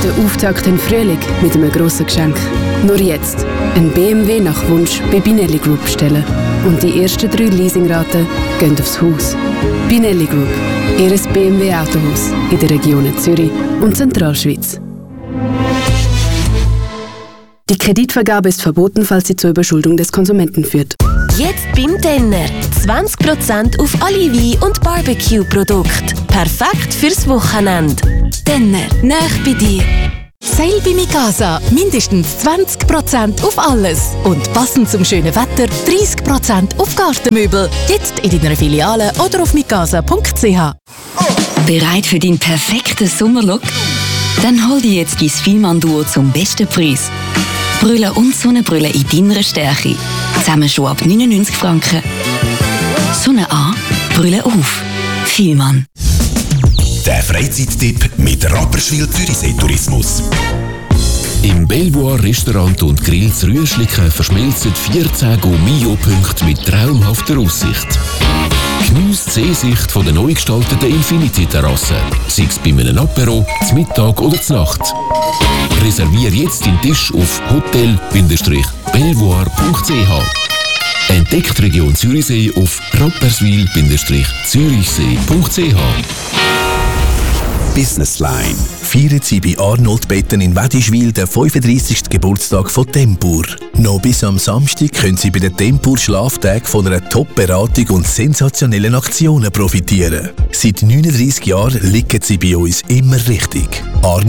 der Auftakt in den Frühling mit einem grossen Geschenk. Nur jetzt ein BMW nach Wunsch bei Binelli Group bestellen. Und die ersten 3 Leasingraten gehen aufs Haus. Binelli Group, Ihres BMW Autohaus in den Regionen Zürich und Zentralschweiz. Die Kreditvergabe ist verboten, falls sie zur Überschuldung des Konsumenten führt. Jetzt beim Denner 20% auf alle Wein- und Barbecue-Produkte. Perfekt fürs Wochenende. Denner, näher bei dir. Sale bei Mikasa. Mindestens 20% auf alles. Und passend zum schönen Wetter 30% auf Gartenmöbel. Jetzt in deiner Filiale oder auf mikasa.ch. Bereit für deinen perfekten Sommerlook? Dann hol dir jetzt dein Fielmann-Duo zum besten Preis. Brille und Sonnenbrille in deiner Stärke. Zusammen schon ab 99 Franken. Sonne an, Brille auf. Fielmann. Der Freizeittipp mit Rapperswil Zürichsee Tourismus. Im Belvoir Restaurant und Grill zu Rüschliken verschmelzen 14 Gourmillot-Punkte mit traumhafter Aussicht. Geniess die Seesicht von der neu gestalteten Infinity-Terrasse, sei es bei einem Apero, zum Mittag oder zur Nacht. Reserviere jetzt den Tisch auf hotel-belvoir.ch. Entdeckt die Region Zürichsee auf rapperswil-zürichsee.ch. Businessline. Feiern Sie bei Arnold Betten in Wädischwil den 35. Geburtstag von Tempur. Noch bis am Samstag können Sie bei den Tempur Schlaftagen von einer Top-Beratung und sensationellen Aktionen profitieren. Seit 39 Jahren liegen Sie bei uns immer richtig.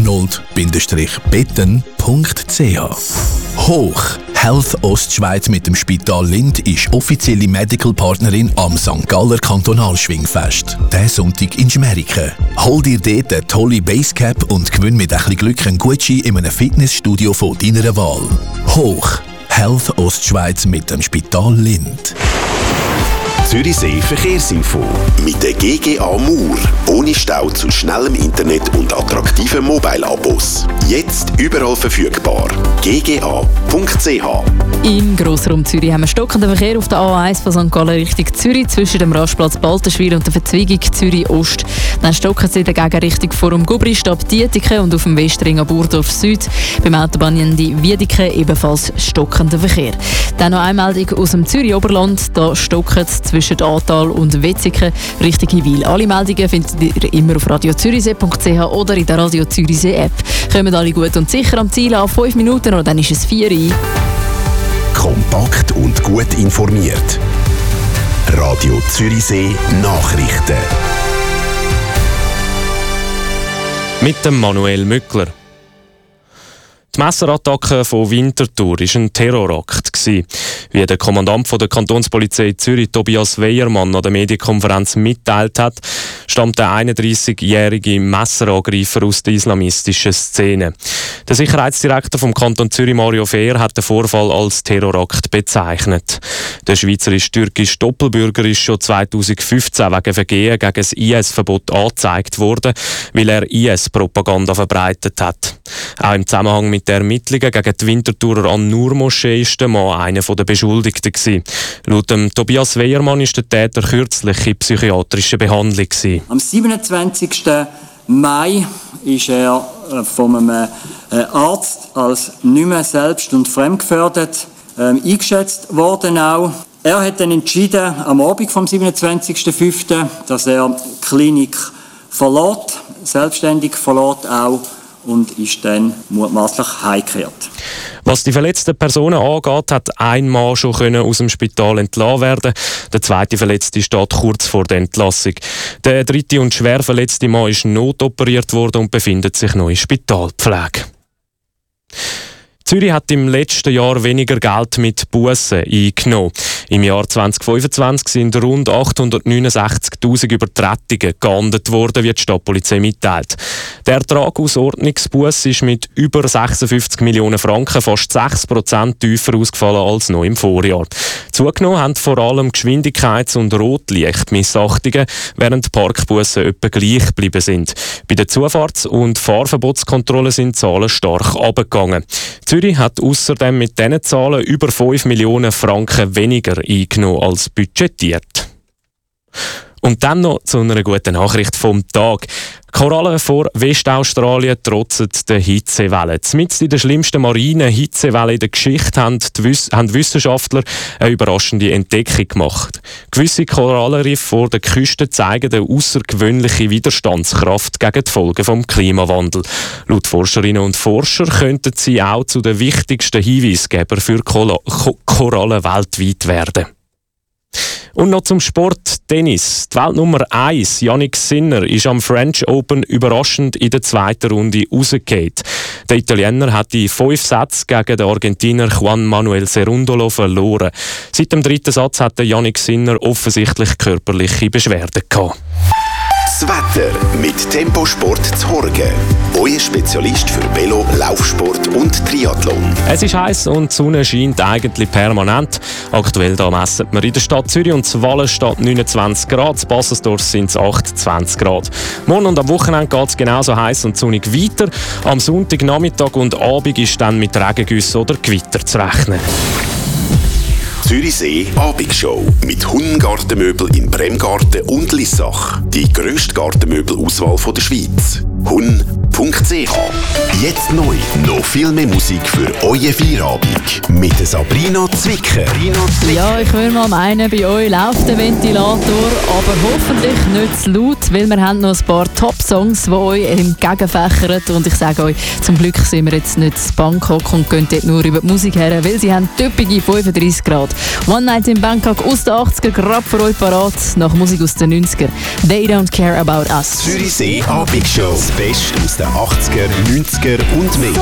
arnold-betten.ch. Hoch. Health Ostschweiz mit dem Spital Lind ist offizielle Medical-Partnerin am St. Galler Kantonalschwingfest. Diesen Sonntag in Schmeriken. Hol dir dort eine tolle Basecap und gewinn mit ein bisschen Glück einen Gutschein in einem Fitnessstudio von deiner Wahl. Hoch. Health Ostschweiz mit dem Spital Lind. Zürichsee Verkehrsinfo mit der GGA Mur. Ohne Stau zu schnellem Internet und attraktiven Mobile-Abos. Jetzt überall verfügbar. gga.ch. Im Grossraum Zürich haben wir stockenden Verkehr auf der A1 von St. Gallen Richtung Zürich zwischen dem Rastplatz Baltenschwil und der Verzweigung Zürich-Ost. Dann stocken sie dagegen Richtung Forum Gubri, Stab Dietiken und auf dem Westring an Burdorf Süd. Beim Autobahnende Wiedeke ebenfalls stockender Verkehr. Dann noch eine Meldung aus dem Zürich-Oberland. Da stocken zwischen Atal und Wetzikon Richtung Hiwil. Alle Meldungen findet ihr immer auf radiozürichsee.ch oder in der Radio Zürichsee App. Kommen alle gut und sicher am Ziel an. 5 Minuten und dann ist es 4 Uhr. Kompakt und gut informiert. Radio Zürichsee Nachrichten. Mit dem Manuel Mückler. Die Messerattacke von Winterthur war ein Terrorakt. Wie der Kommandant der Kantonspolizei Zürich, Tobias Weyermann, an der Medienkonferenz mitteilt hat, stammt der 31-jährige Messerangreifer aus der islamistischen Szene. Der Sicherheitsdirektor vom Kanton Zürich, Mario Fehr, hat den Vorfall als Terrorakt bezeichnet. Der schweizerisch-türkische Doppelbürger ist schon 2015 wegen Vergehen gegen das IS-Verbot angezeigt worden, weil er IS-Propaganda verbreitet hat. Auch im Zusammenhang mit den Ermittlungen gegen die Winterthurer An-Nur-Moschee ist der Mann einer der Beschuldigten gewesen. Laut dem Tobias Weyermann ist der Täter kürzlich in psychiatrischer Behandlung gewesen. Am 27. Mai ist er von einem Arzt als nicht mehr selbst- und fremdgefährdet eingeschätzt worden. Auch. Er hat dann entschieden, am Abend vom 27.05., dass er die Klinik verlässt, selbstständig verlässt auch, und ist dann mutmaßlich heimgekehrt. Was die verletzten Personen angeht, hat ein Mann schon aus dem Spital entlassen werden. Der zweite Verletzte steht kurz vor der Entlassung. Der dritte und schwer verletzte Mann ist notoperiert worden und befindet sich noch in Spitalpflege. Zürich hat im letzten Jahr weniger Geld mit Bussen eingenommen. Im Jahr 2025 sind rund 869'000 Übertretungen geahndet worden, wie die Stadtpolizei mitteilt. Der Ertrag aus Ordnungsbussen ist mit über 56 Millionen Franken fast 6% tiefer ausgefallen als noch im Vorjahr. Zugenommen haben vor allem Geschwindigkeits- und Rotlichtmissachtungen, während Parkbussen etwa gleich geblieben sind. Bei den Zufahrts- und Fahrverbotskontrollen sind die Zahlen stark runtergegangen. Zürich hat außerdem mit diesen Zahlen über 5 Millionen Franken weniger eingenommen als budgetiert. Und dann noch zu einer guten Nachricht vom Tag. Korallen vor Westaustralien trotzen der Hitzewelle. Mitten in der schlimmsten marinen Hitzewelle in der Geschichte haben Wissenschaftler eine überraschende Entdeckung gemacht. Gewisse Korallenriffe vor der Küste zeigen eine außergewöhnliche Widerstandskraft gegen die Folgen des Klimawandels. Laut Forscherinnen und Forscher könnten sie auch zu den wichtigsten Hinweisgebern für Korallen weltweit werden. Und noch zum Sport, Tennis. Die Weltnummer 1, Jannik Sinner, ist am French Open überraschend in der zweiten Runde rausgefallen. Der Italiener hat die 5 Sätze gegen den Argentinier Juan Manuel Cerundolo verloren. Seit dem 3. Satz hatte Jannik Sinner offensichtlich körperliche Beschwerden gehabt. Das Wetter mit Temposport Zhorgen. Euer Spezialist für Velo, Laufsport und Triathlon. Es ist heiß und die Sonne scheint eigentlich permanent. Aktuell da messen wir in der Stadt Zürich und Wallenstadt 29 Grad. In Bassensdorf sind es 28 Grad. Morgen und am Wochenende geht es genauso heiß und sonnig weiter. Am Sonntagnachmittag und Abend ist dann mit Regengüssen oder Gewitter zu rechnen. Zürichsee Abendshow mit Hun-Gartenmöbel in Bremgarten und Lissach. Die grösste Gartenmöbelauswahl der Schweiz. hun.ch. Jetzt neu. Noch viel mehr Musik für euer Feierabend. Mit Sabrina Zwicker. Ja, ich würde mal meinen, bei euch läuft der Ventilator, aber hoffentlich nicht zu laut, weil wir haben noch ein paar Top-Songs, die euch entgegenfächern. Und ich sage euch, zum Glück sind wir jetzt nicht in Bangkok und gehen dort nur über die Musik her, weil sie haben typische 35 Grad. One Night in Bangkok aus den 80er, gerade für euch parat, nach Musik aus den 90er. They don't care about us. Zürichsee Abendshow. Das Beste aus den 80er, 90er und mehr.